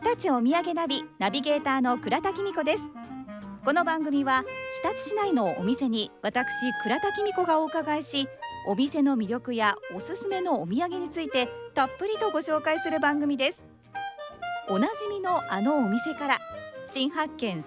立お土産ナビナビゲーターの倉田紀美子です。この番組は日立市内のお店に私倉田紀美子がお伺いし、お店の魅力やおすすめのお土産についてたっぷりとご紹介する番組です。おなじみのあのお店から新発見